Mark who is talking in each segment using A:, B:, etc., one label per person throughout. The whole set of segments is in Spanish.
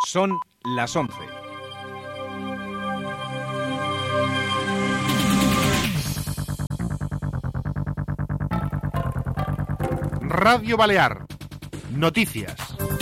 A: Son las 11. Radio Balear. Noticias.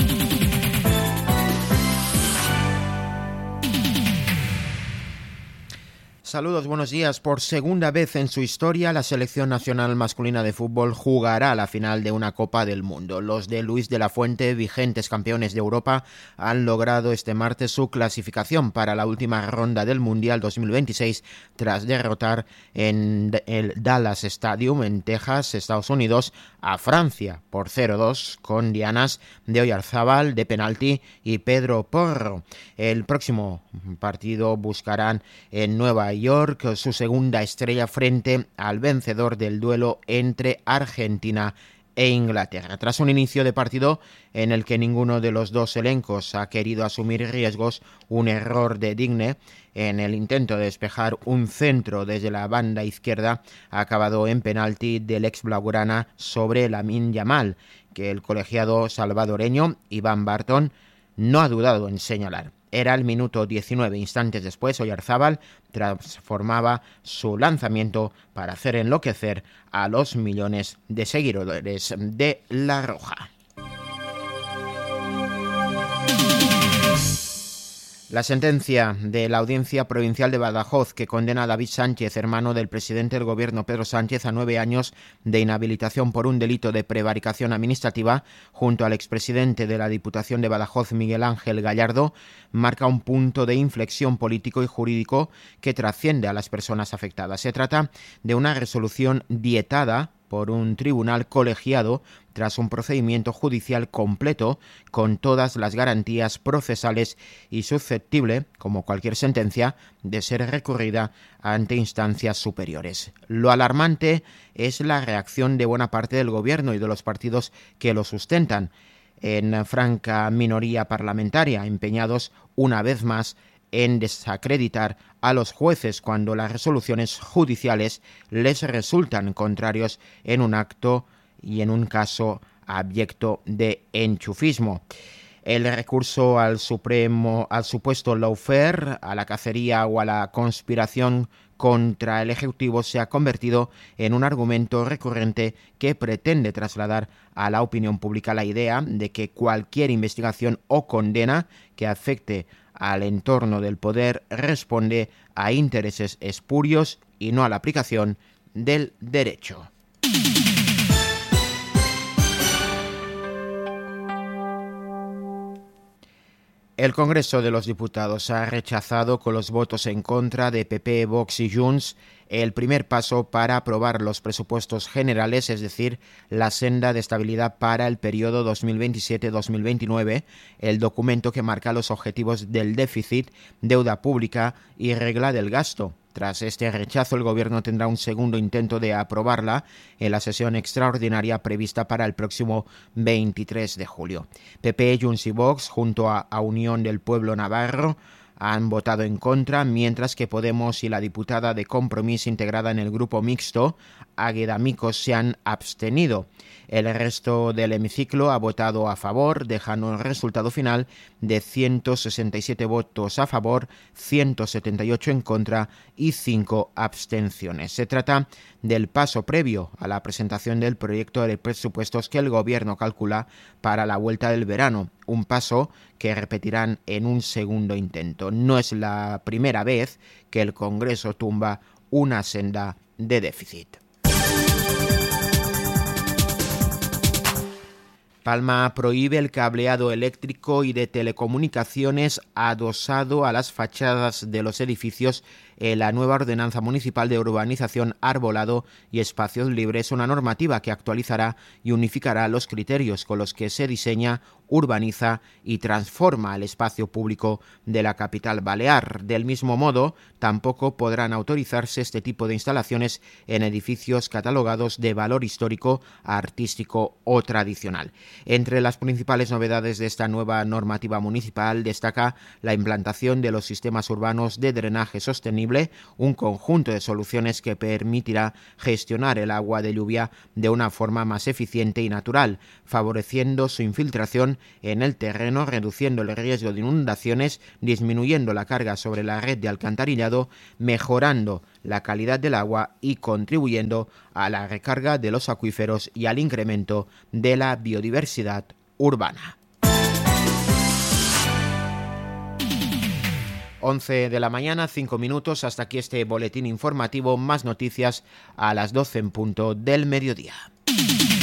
B: Saludos, buenos días. Por segunda vez en su historia, la selección nacional masculina de fútbol jugará la final de una Copa del Mundo. Los de Luis de la Fuente, vigentes campeones de Europa, han logrado este martes su clasificación para la última ronda del Mundial 2026 tras derrotar en el Dallas Stadium en Texas, Estados Unidos, a Francia por 0-2 con dianas de Oyarzábal de penalti y Pedro Porro. El próximo partido buscarán en Nueva York su segunda estrella frente al vencedor del duelo entre Argentina e Inglaterra. Tras un inicio de partido en el que ninguno de los dos elencos ha querido asumir riesgos, un error de Digne en el intento de despejar un centro desde la banda izquierda ha acabado en penalti del ex blaugrana sobre Lamine Yamal, que el colegiado salvadoreño Iván Barton no ha dudado en señalar. Era el minuto 19, instantes después, Oyarzábal transformaba su lanzamiento para hacer enloquecer a los millones de seguidores de La Roja. La sentencia de la Audiencia Provincial de Badajoz, que condena a David Sánchez, hermano del presidente del gobierno Pedro Sánchez, a 9 años de inhabilitación por un delito de prevaricación administrativa, junto al expresidente de la Diputación de Badajoz, Miguel Ángel Gallardo, marca un punto de inflexión político y jurídico que trasciende a las personas afectadas. Se trata de una resolución dietada por un tribunal colegiado tras un procedimiento judicial completo con todas las garantías procesales y susceptible, como cualquier sentencia, de ser recurrida ante instancias superiores. Lo alarmante es la reacción de buena parte del gobierno y de los partidos que lo sustentan, en franca minoría parlamentaria, empeñados una vez más en desacreditar a los jueces cuando las resoluciones judiciales les resultan contrarios en un acto y en un caso abyecto de enchufismo. El recurso al supuesto lawfare, a la cacería o a la conspiración contra el Ejecutivo se ha convertido en un argumento recurrente que pretende trasladar a la opinión pública la idea de que cualquier investigación o condena que afecte al entorno del poder responde a intereses espurios y no a la aplicación del derecho. El Congreso de los Diputados ha rechazado con los votos en contra de PP, Vox y Junts el primer paso para aprobar los presupuestos generales, es decir, la senda de estabilidad para el periodo 2027-2029, el documento que marca los objetivos del déficit, deuda pública y regla del gasto. Tras este rechazo, el Gobierno tendrá un segundo intento de aprobarla en la sesión extraordinaria prevista para el próximo 23 de julio. PP, Junts y Vox, junto a Unión del Pueblo Navarro, han votado en contra, mientras que Podemos y la diputada de Compromís integrada en el grupo mixto, Águeda Micos, se han abstenido. El resto del hemiciclo ha votado a favor, dejando un resultado final de 167 votos a favor, 178 en contra y 5 abstenciones. Se trata del paso previo a la presentación del proyecto de presupuestos que el Gobierno calcula para la vuelta del verano, un paso que repetirán en un segundo intento. No es la primera vez que el Congreso tumba una senda de déficit. Palma prohíbe el cableado eléctrico y de telecomunicaciones adosado a las fachadas de los edificios en la nueva ordenanza municipal de urbanización, arbolado y espacios libres, una normativa que actualizará y unificará los criterios con los que se diseña, urbaniza y transforma el espacio público de la capital balear. Del mismo modo, tampoco podrán autorizarse este tipo de instalaciones en edificios catalogados de valor histórico, artístico o tradicional. Entre las principales novedades de esta nueva normativa municipal destaca la implantación de los sistemas urbanos de drenaje sostenible disponible un conjunto de soluciones que permitirá gestionar el agua de lluvia de una forma más eficiente y natural, favoreciendo su infiltración en el terreno, reduciendo el riesgo de inundaciones, disminuyendo la carga sobre la red de alcantarillado, mejorando la calidad del agua y contribuyendo a la recarga de los acuíferos y al incremento de la biodiversidad urbana. 11 de la mañana, 5 minutos, hasta aquí este boletín informativo. Más noticias a las 12 en punto del mediodía.